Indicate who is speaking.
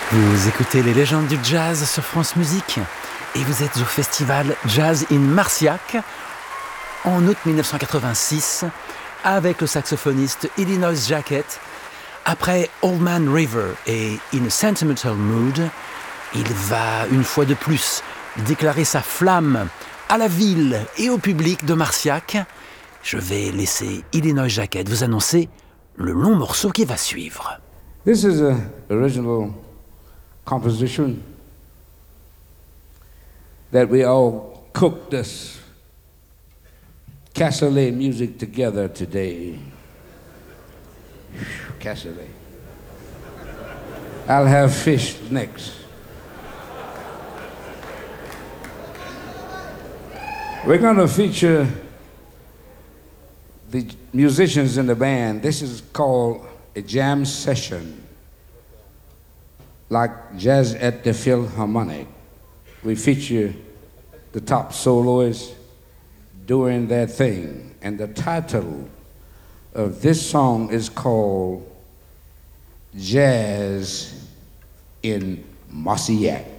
Speaker 1: Vous écoutez les légendes du jazz sur France Musique et vous êtes au festival Jazz in Marciac en août 1986 avec le saxophoniste Illinois Jacquet. Après Old Man River et In a Sentimental Mood, il va une fois de plus déclarer sa flamme à la ville et au public de Marciac. Je vais laisser Illinois Jacquet vous annoncer le long morceau qui va suivre.
Speaker 2: This is an original composition that we all cooked this cassoulet music together today. Cassoulet. I'll have fish next. We're going to feature the musicians in the band. This is called a jam session, like Jazz at the Philharmonic. We feature the top soloists doing their thing. And the title of this song is called Jazz in Marciac.